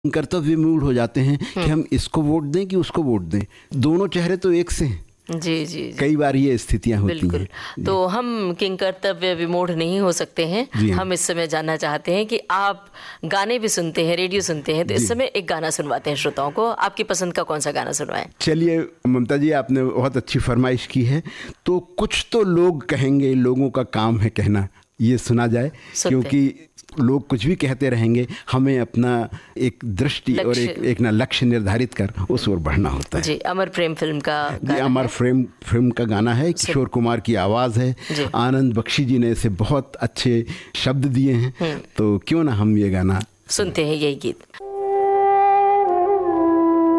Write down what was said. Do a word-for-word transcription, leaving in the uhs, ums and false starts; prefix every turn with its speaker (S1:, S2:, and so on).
S1: कर्तव्य मूड हो जाते हैं कि हम इसको वोट दें कि उसको वोट दें, दोनों चेहरे तो एक से हैं।
S2: जी जी, जी
S1: कई बार ये स्थितियां होती हैं।
S2: बिल्कुल। तो हम किंग कर्तव्य विमूढ़ नहीं हो सकते हैं। हम इस समय जानना चाहते हैं कि आप गाने भी सुनते हैं, रेडियो सुनते हैं, तो इस समय एक गाना सुनवाते हैं श्रोताओं को। आपकी पसंद का कौन सा गाना सुनवाएं?
S1: चलिए ममता जी, आपने बहुत अच्छी फरमाइश की है, तो कुछ तो लोग कहेंगे, लोगों का काम है कहना, ये सुना जाए। क्योंकि लोग कुछ भी कहते रहेंगे, हमें अपना एक दृष्टि और एक एक ना लक्ष्य निर्धारित कर उस ओर बढ़ना होता है।
S2: जी, अमर प्रेम फिल्म का गाना
S1: जी, अमर प्रेम फिल्म का गाना है, किशोर कुमार की आवाज़ है, आनंद बख्शी जी ने इसे बहुत अच्छे शब्द दिए हैं, तो क्यों ना हम ये गाना
S2: सुनते हैं, यही गीत।